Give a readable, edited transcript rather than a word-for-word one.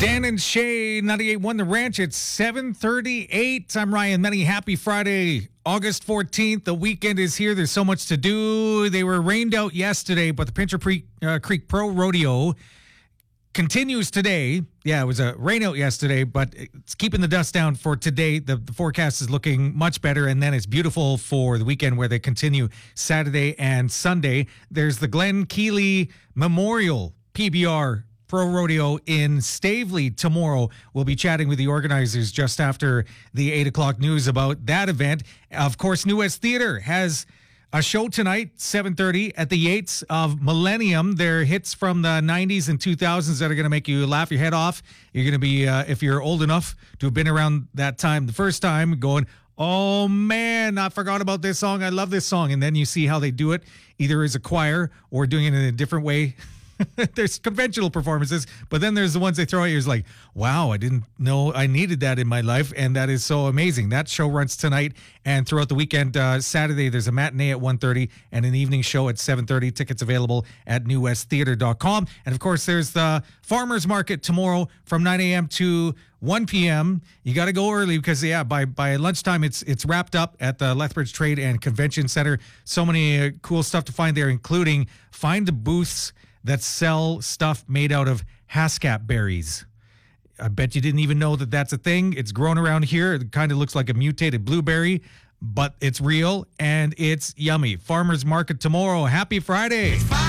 Dan and Shay, 98.1 The Ranch. It's 7:38. I'm Ryan Menny. Happy Friday, August 14th. The weekend is here. There's so much to do. They were rained out yesterday, but the Pincher Creek Pro Rodeo continues today. Yeah, it was a rain out yesterday, but it's keeping the dust down for today. The forecast is looking much better, and then it's beautiful for the weekend where they continue Saturday and Sunday. There's the Glenn Keeley Memorial PBR Pro Rodeo in Stavely tomorrow. We'll be chatting with the organizers just after the 8 o'clock news about that event. Of course, New West Theatre has a show tonight, 7:30 at the Yates of Millennium. They're hits from the 90s and 2000s that are going to make you laugh your head off. You're going to be, if you're old enough to have been around that time the first time, going, oh man, I forgot about this song. I love this song. And then you see how they do it, either as a choir or doing it in a different way. There's conventional performances, but then there's the ones they throw at you. It's like, wow, I didn't know I needed that in my life, and that is so amazing. That show runs tonight and throughout the weekend. Saturday, there's a matinee at 1:30 and an evening show at 7:30. Tickets available at newwesttheatre.com. And, of course, there's the Farmers Market tomorrow from 9 a.m. to 1 p.m. You got to go early because, yeah, by lunchtime, it's wrapped up at the Lethbridge Trade and Convention Center. So many cool stuff to find there, including find the booths that sell stuff made out of Haskap berries. I bet you didn't even know that that's a thing. It's grown around here. It kind of looks like a mutated blueberry, but it's real and it's yummy. Farmers Market tomorrow. Happy Friday.